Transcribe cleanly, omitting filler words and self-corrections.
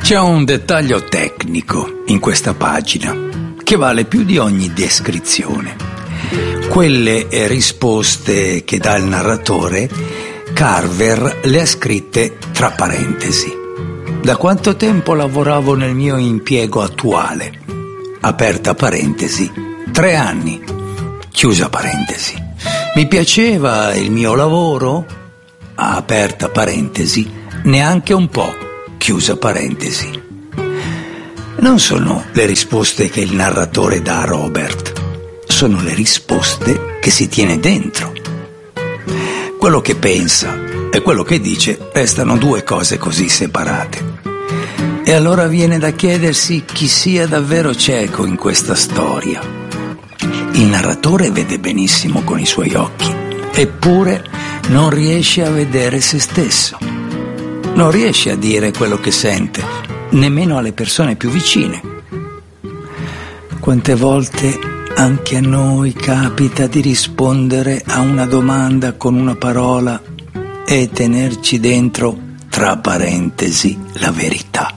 C'è un dettaglio tecnico in questa pagina che vale più di ogni descrizione. Quelle risposte che dà il narratore, Carver le ha scritte tra parentesi. Da quanto tempo lavoravo nel mio impiego attuale? Aperta parentesi, 3 anni. Chiusa parentesi. Mi piaceva il mio lavoro? Aperta parentesi, neanche un po'. Chiusa parentesi. Non sono le risposte che il narratore dà a Robert, sono le risposte che si tiene dentro. Quello che pensa e quello che dice restano 2 cose così separate. E allora viene da chiedersi chi sia davvero cieco in questa storia. Il narratore vede benissimo con i suoi occhi, eppure non riesce a vedere se stesso. Non riesce a dire quello che sente, nemmeno alle persone più vicine. Quante volte anche a noi capita di rispondere a una domanda con una parola e tenerci dentro, tra parentesi, la verità.